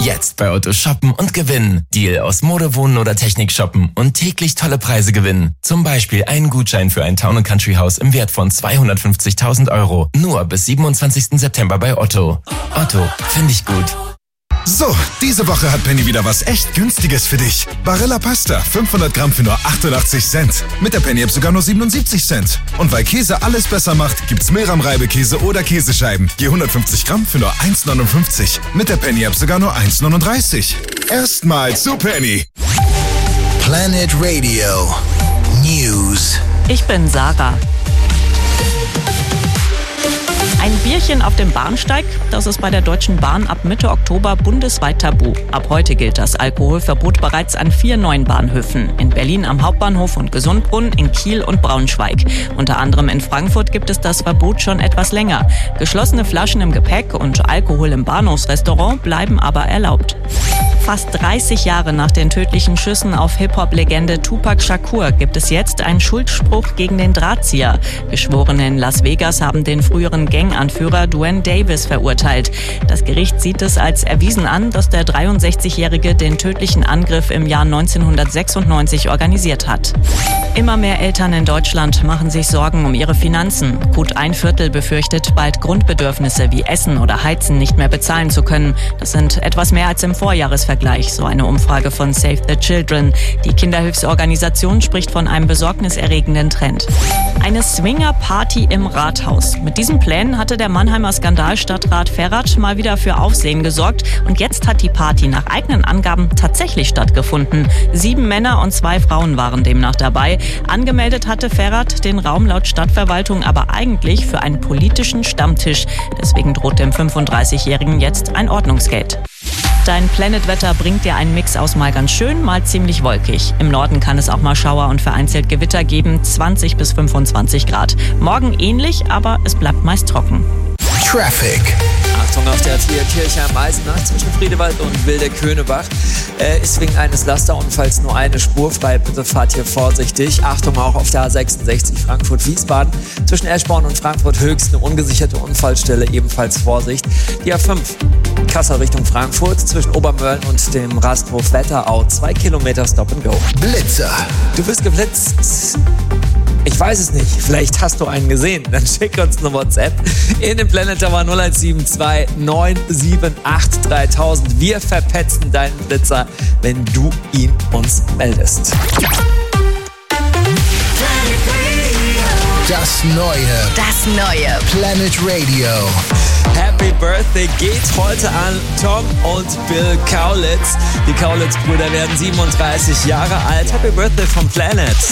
Jetzt bei Otto shoppen und gewinnen. Deal aus Mode, Wohnen oder Technik shoppen und täglich tolle Preise gewinnen. Zum Beispiel einen Gutschein für ein Town & Country Haus im Wert von 250.000 €. Nur bis 27. September bei Otto. Otto, finde ich gut. So, diese Woche hat Penny wieder was echt Günstiges für dich. Barilla Pasta, 500 Gramm für nur 88 Cent. Mit der Penny-App sogar nur 77 Cent. Und weil Käse alles besser macht, gibt's Milram-Reibekäse oder Käsescheiben. Je 150 Gramm für nur 1,59. Mit der Penny-App sogar nur 1,39. Erstmal zu Penny. Planet Radio News. Ich bin Sarah. Ein Bierchen auf dem Bahnsteig, das ist bei der Deutschen Bahn ab Mitte Oktober bundesweit tabu. Ab heute gilt das Alkoholverbot bereits an 4 neuen Bahnhöfen. In Berlin am Hauptbahnhof und Gesundbrunnen, in Kiel und Braunschweig. Unter anderem in Frankfurt gibt es das Verbot schon etwas länger. Geschlossene Flaschen im Gepäck und Alkohol im Bahnhofsrestaurant bleiben aber erlaubt. Fast 30 Jahre nach den tödlichen Schüssen auf Hip-Hop-Legende Tupac Shakur gibt es jetzt einen Schuldspruch gegen den Drahtzieher. Geschworene in Las Vegas haben den früheren Ganganführer Duane Davis verurteilt. Das Gericht sieht es als erwiesen an, dass der 63-Jährige den tödlichen Angriff im Jahr 1996 organisiert hat. Immer mehr Eltern in Deutschland machen sich Sorgen um ihre Finanzen. Gut ein Viertel befürchtet, bald Grundbedürfnisse wie Essen oder Heizen nicht mehr bezahlen zu können. Das sind etwas mehr als im Vorjahresvergleich, so eine Umfrage von Save the Children. Die Kinderhilfsorganisation spricht von einem besorgniserregenden Trend. Eine Swinger-Party im Rathaus. Mit diesen Plänen hatte der Mannheimer Skandalstadtrat Ferrat mal wieder für Aufsehen gesorgt. Und jetzt hat die Party nach eigenen Angaben tatsächlich stattgefunden. 7 Männer und 2 Frauen waren demnach dabei. Angemeldet hatte Ferrat den Raum laut Stadtverwaltung aber eigentlich für einen politischen Stammtisch. Deswegen droht dem 35-Jährigen jetzt ein Ordnungsgeld. Dein Planet-Wetter bringt dir einen Mix aus mal ganz schön, mal ziemlich wolkig. Im Norden kann es auch mal Schauer und vereinzelt Gewitter geben, 20 bis 25 Grad. Morgen ähnlich, aber es bleibt meist trocken. Traffic. Achtung auf der Kirche am Eisenach zwischen Friedewald und Wilde-Könebach. Ist wegen eines Lasterunfalls nur eine Spur frei. Bitte fahrt hier vorsichtig. Achtung auch auf der A66 Frankfurt-Wiesbaden. Zwischen Eschborn und Frankfurt-Höchst eine ungesicherte Unfallstelle. Ebenfalls Vorsicht. Die A5 Kassel Richtung Frankfurt zwischen Obermölln und dem Rasthof Wetterau. 2 Kilometer Stop and Go. Blitzer. Du bist geblitzt. Ich weiß es nicht. Vielleicht hast du einen gesehen. Dann schick uns eine WhatsApp in den Planet Tower 0172 978 3000. Wir verpetzen deinen Blitzer, wenn du ihn uns meldest. Das neue Planet Radio. Happy Birthday geht heute an Tom und Bill Kaulitz. Die Kaulitz-Brüder werden 37 Jahre alt. Happy Birthday vom Planet.